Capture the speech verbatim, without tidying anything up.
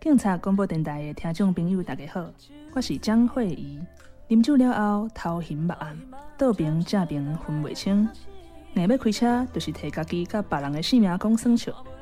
警察广播电台的听众朋友，大家好，我是江慧仪。啉酒了后，头晕目暗，倒边正边分袂清。硬要开车，就是摕家己甲别人的性命讲算笑。